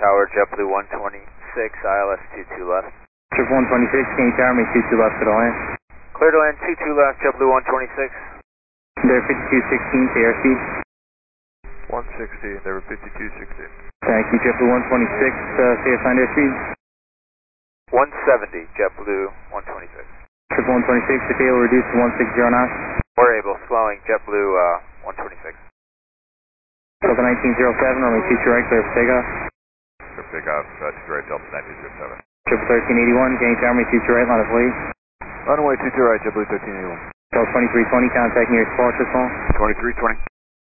Tower, JetBlue 126, ILS 22 left. Trip 126, can you tower me 22 left to the land? Clear to land 22 left, JetBlue 126. There 5216 to airspeed. 160, there were 5260. Thank you, JetBlue 126, stay assigned airspeed. 170, JetBlue 126. Trip 126, if able, reduce to 160 knots. We're able, slowing JetBlue 126. Delta 1907, runway 22 right, clear for takeoff. For takeoff, 22 right, Delta 1907. Trip 1381, can you tower me 22 right, line of lead? Runway 22 right, JetBlue 1381. Delta 2320, contacting your departure phone. 2320.